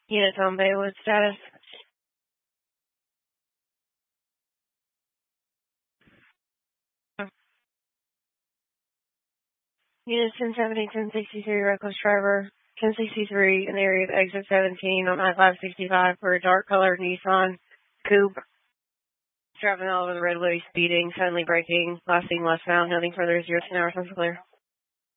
Unit Tom Baywood status. Unit 1070, 1063, reckless driver, 1063 in the area of exit 17 on I-565 for a dark colored Nissan Coupe. Driving all over the roadway, speeding, suddenly braking, last seen westbound, nothing further, 0 to 10 hours, clear.